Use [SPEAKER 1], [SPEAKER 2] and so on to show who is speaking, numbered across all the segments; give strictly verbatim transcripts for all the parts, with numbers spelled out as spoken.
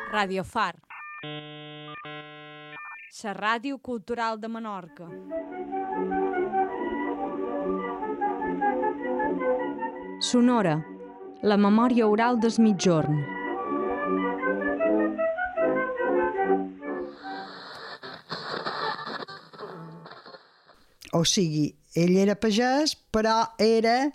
[SPEAKER 1] Radio Far, la ràdio cultural de Menorca. Sonora, la memòria oral del migjorn.
[SPEAKER 2] O sigui, ell era pagès, però era...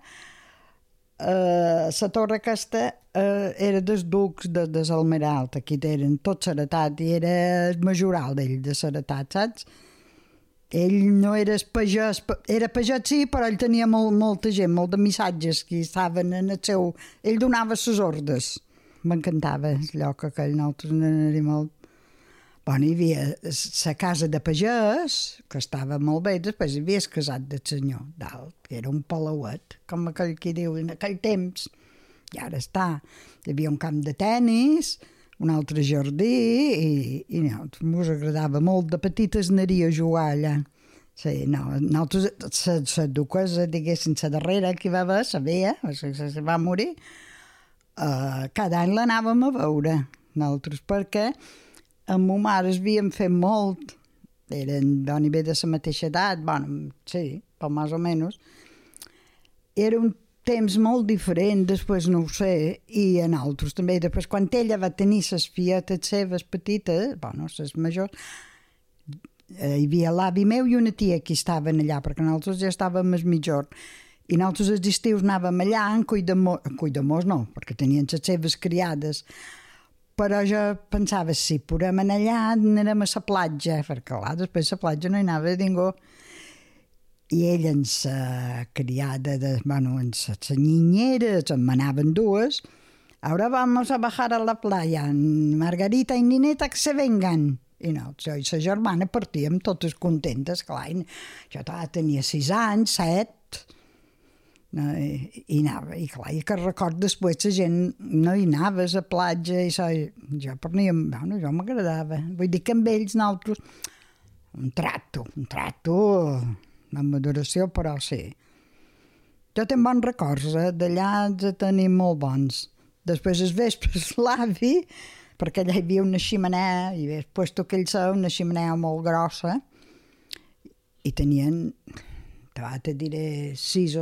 [SPEAKER 2] Uh, la torre aquesta uh, era dels ducs de, de Salmeralt, aquí eren tots heretat, i era el majoral d'ell de l'heretat, saps? Ell no era pagès, era pagès sí, però ell tenia molt, molta gent, molt de missatges que estaven en el seu... Ell donava les ordres. M'encantava el lloc aquell, nosaltres n'anem molt... Bueno, hi havia la casa de pagès, que estava molt bé, després hi havia el casat del senyor dalt, que era un palauet, com aquell que diu en aquell temps, i ara està. Hi havia un camp de tennis, un altre jardí, i, i no, ens agradava molt. De petites anaria a jugar allà. Sí, no, nosaltres, la duquesa, diguéssim, la darrera que hi va haver, la Bea, se va morir, uh, cada any l'anàvem a veure, nosaltres, perquè amb ma mare es havien fet molt, eren a nivell de la mateixa edat, bueno, sí, però més o menys. Era un temps molt diferent, després no ho sé, i a nosaltres també. Després, quan ella va tenir les filletes seves petites, bueno, les majors, hi havia l'avi meu i una tia que estaven allà, perquè nosaltres ja estàvem al mitjorn. I nosaltres els estius anàvem allà en Cuidamors, Cuidamors no, perquè tenien les seves criades, però jo pensava, si podem anar allà, anarem a la platja, perquè clar, després a la platja no hi anava ningú. I ell en la criada, de, bueno, en la niñera, en manaven dues, ahora vamos a bajar a la playa, Margarita i Nineta que se vengan. I no, jo i la germana partíem totes contentes, clar, jo tenia sis anys, set, no, i, i anava, i clar, i que record després la gent no hi anava a la platja i so, jo per mi, bueno, jo m'agradava, vull dir que amb ells nosaltres un trato, un trato amb adoració, però sí jo tinc bons records, eh? D'allà ja tenim molt bons. Després els vespres l'avi, perquè allà hi havia una ximenea i després tot aquell sa, una ximenea molt grossa i tenien, te diré, sis